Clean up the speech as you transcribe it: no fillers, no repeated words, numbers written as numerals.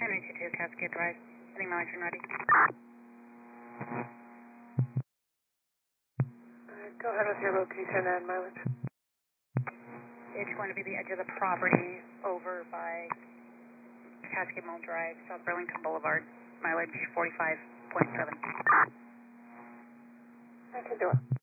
922 Cascade Drive, getting monitoring ready. Go ahead with your location and mileage. It's going to be the edge of the property over by Cascade Mall Drive, South Burlington Boulevard, mileage 45.7. I can do it.